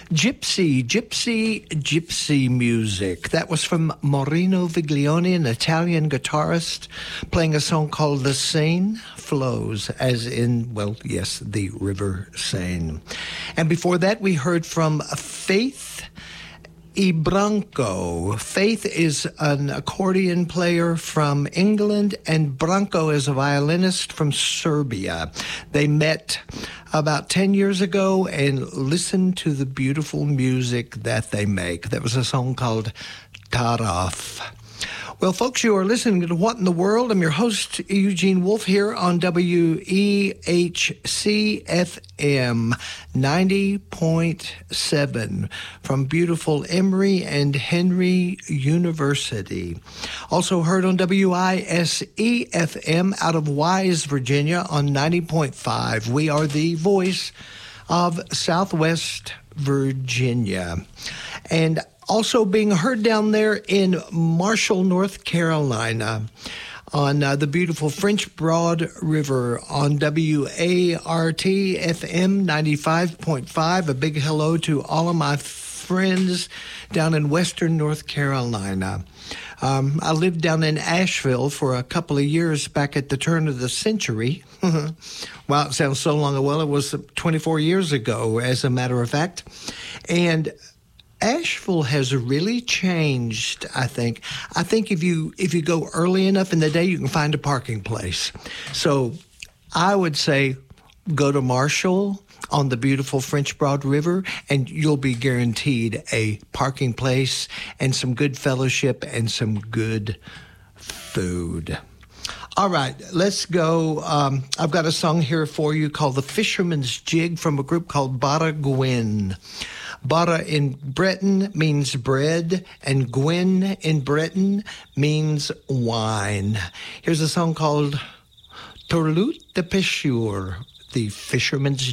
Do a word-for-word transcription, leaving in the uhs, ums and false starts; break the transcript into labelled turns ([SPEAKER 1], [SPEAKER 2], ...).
[SPEAKER 1] Gypsy, gypsy, gypsy music. That was from Maurino Viglione, an Italian guitarist, playing a song called The Seine Flows, as in, well, yes, the River Seine. And before that, we heard from Faith Branco. Faith is an accordion player from England, and Branco is a violinist from Serbia. They met about ten years ago and listened to the beautiful music that they make. That was a song called Taraf. Well, folks, you are listening to What in the World. I'm your host, Eugene Wolf, here on W E H C F M ninety point seven from beautiful Emory and Henry University. Also heard on W I S E F M out of Wise, Virginia on ninety point five. We are the voice of Southwest Virginia. And also being heard down there in Marshall, North Carolina, on uh, the beautiful French Broad River on W A R T F M ninety-five point five. A big hello to all of my friends down in Western North Carolina. Um, I lived down in Asheville for a couple of years back at the turn of the century. Wow, it sounds so long ago. Well, it was twenty-four years ago, as a matter of fact. And Asheville has really changed, I think. I think if you if you go early enough in the day, you can find a parking place. So I would say go to Marshall on the beautiful French Broad River, and you'll be guaranteed a parking place and some good fellowship and some good food. All right, let's go. Um, I've got a song here for you called The Fisherman's Jig from a group called Bara Gwyn. Bara in Breton means bread, and Gwyn in Breton means wine. Here's a song called Tourloute de Pêcheur, the Fisherman's